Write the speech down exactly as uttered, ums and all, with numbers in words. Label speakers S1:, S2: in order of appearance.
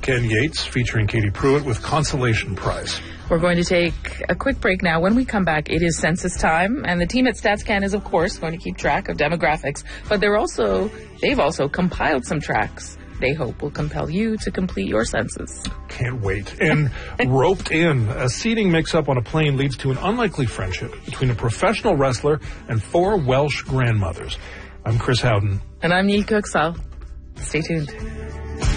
S1: Ken Yates featuring Katie Pruitt with Consolation Prize.
S2: We're going to take a quick break now. When we come back, it is census time, and the team at StatsCan is, of course, going to keep track of demographics, but they're also, they've also compiled some tracks they hope will compel you to complete your census.
S1: Can't wait. And Roped In, a seating mix-up on a plane leads to an unlikely friendship between a professional wrestler and four Welsh grandmothers. I'm Chris Howden.
S2: And I'm Neil Cooksall. Stay tuned.